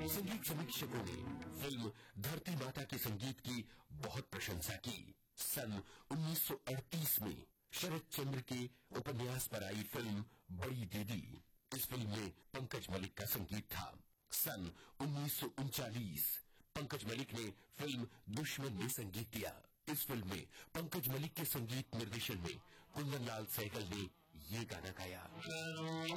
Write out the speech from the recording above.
संगीत समीक्षकों ने फिल्म धरती माता के संगीत की बहुत प्रशंसा की। सन 1938 में शरद चंद्र के उपन्यास पर आई फिल्म बड़ी दीदी, इस फिल्म में पंकज मलिक का संगीत था। सन 1939 पंकज मलिक ने फिल्म दुश्मन में संगीत दिया। इस फिल्म में पंकज मलिक के संगीत निर्देशन में कुंदन लाल सहगल ने ये गाना गाया।